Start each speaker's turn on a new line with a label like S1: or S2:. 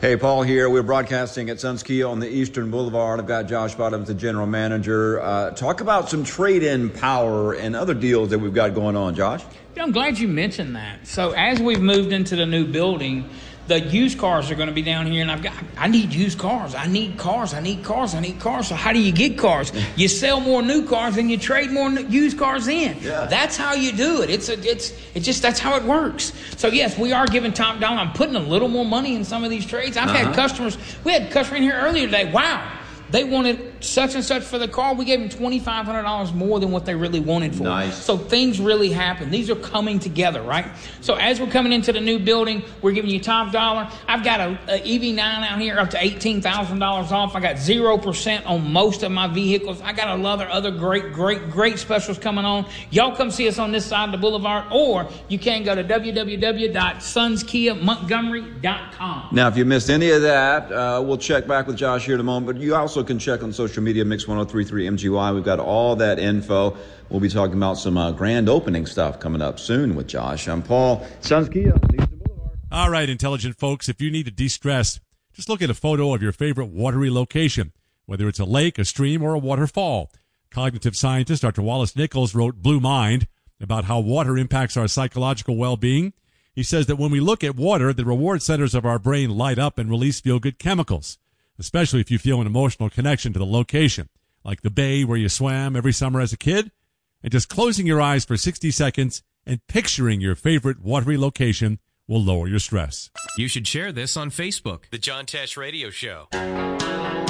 S1: Hey, Paul here. We're broadcasting at Suns Kia on the Eastern Boulevard. I've got Josh Bottoms, the general manager. Talk about some trade-in power and other deals that we've got going on, Josh.
S2: Yeah, I'm glad you mentioned that. So as we've moved into the new building, the used cars are going to be down here, and I need used cars. I need cars. So how do you get cars? You sell more new cars and you trade more used cars in.
S1: Yeah.
S2: That's how you do it. That's how it works. So yes, we are giving top dollar. I'm putting a little more money in some of these trades. I've had customers. We had a customer in here earlier today. Wow. They wanted such and such for the car. We gave them $2,500 more than what they really wanted for.
S1: Nice.
S2: So things really happen. These are coming together, right? So as we're coming into the new building, we're giving you top dollar. I've got a EV9 out here up to $18,000 off. I got 0% on most of my vehicles. I got a lot of other great specials coming on. Y'all come see us on this side of the boulevard, or you can go to www.sunskiamontgomery.com.
S1: Now, if you missed any of that, we'll check back with Josh here in a moment, but you also can check on social media, Mix1033 MGY. We've got all that info. We'll be talking about some grand opening stuff coming up soon with Josh. I'm Paul, Suns Kia, Eastern Boulevard.
S3: All right, intelligent folks, if you need to de-stress, just look at a photo of your favorite watery location, whether it's a lake, a stream, or a waterfall. Cognitive scientist Dr. Wallace Nichols wrote Blue Mind about how water impacts our psychological well-being. He says that when we look at water, the reward centers of our brain light up and release feel-good chemicals, especially if you feel an emotional connection to the location, like the bay where you swam every summer as a kid, and just closing your eyes for 60 seconds and picturing your favorite watery location will lower your stress.
S4: You should share this on Facebook. The John Tesh Radio Show.